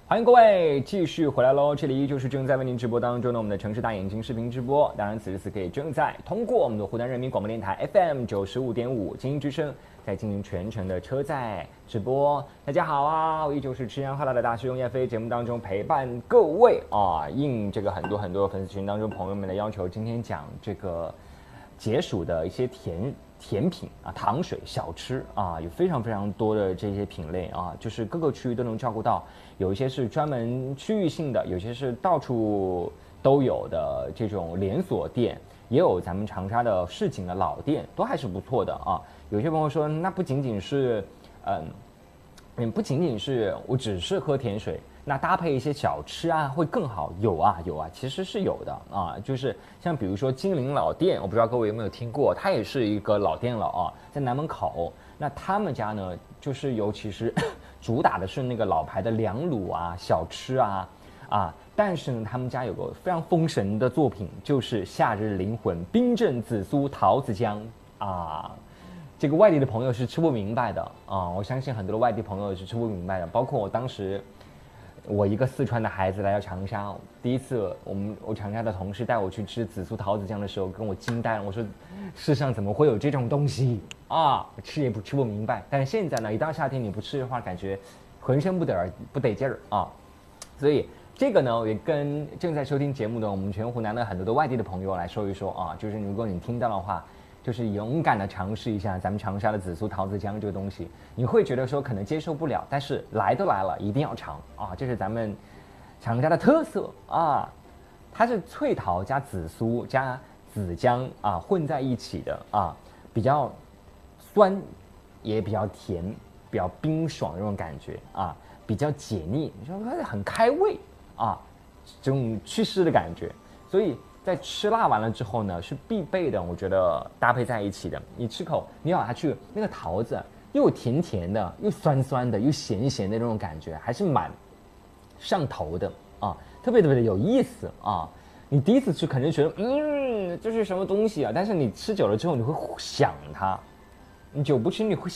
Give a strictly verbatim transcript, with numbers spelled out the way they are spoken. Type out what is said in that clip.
欢迎各位继续回来喽！这里依旧是正在为您直播当中的我们的城市大眼睛视频直播。当然，此时此刻也正在通过我们的湖南人民广播电台 F M 九十五点五精英之声，在进行全程的车载直播。大家好啊，我依旧是吃香喝辣的大师兄叶飞，节目当中陪伴各位啊。应这个很多很多粉丝群当中朋友们的要求，今天讲这个解暑的一些甜。甜品啊，糖水、小吃啊，有非常非常多的这些品类啊，就是各个区域都能照顾到。有一些是专门区域性的，有些是到处都有的这种连锁店，也有咱们长沙的市井的老店，都还是不错的啊。有些朋友说，那不仅仅是，嗯，嗯，不仅仅是我只是喝甜水。那搭配一些小吃啊，会更好。有啊，有啊，其实是有的啊。就是像比如说金陵老店，我不知道各位有没有听过，它也是一个老店了啊，在南门口。那他们家呢，就是尤其是主打的是那个老牌的凉卤啊、小吃啊啊。但是呢，他们家有个非常封神的作品，就是夏日灵魂冰镇紫苏桃子姜啊。这个外地的朋友是吃不明白的啊，我相信很多的外地朋友是吃不明白的，包括我当时。我一个四川的孩子来到长沙，第一次我们我长沙的同事带我去吃紫苏桃子酱的时候，跟我惊呆了。我说，世上怎么会有这种东西啊？吃也不吃不明白。但是现在呢，一到夏天你不吃的话，感觉浑身不得不得劲儿啊。所以这个呢，也跟正在收听节目的我们全湖南的很多的外地的朋友来说一说啊，就是如果你听到的话。就是勇敢的尝试一下咱们长沙的紫苏桃子姜这个东西，你会觉得说可能接受不了，但是来都来了，一定要尝啊！这是咱们长沙的特色啊，它是脆桃加紫苏加紫姜啊混在一起的啊，比较酸，也比较甜，比较冰爽的那种感觉啊，比较解腻，你说很开胃啊，这种祛湿的感觉，所以。在吃辣完了之后呢，是必备的，我觉得搭配在一起的。你吃口，你咬下去，那个桃子又甜甜的，又酸酸的，又咸咸的那种感觉，还是蛮上头的啊，特别特别的有意思啊。你第一次吃肯定觉得，嗯，这是什么东西啊？但是你吃久了之后，你会想它，你久不吃你会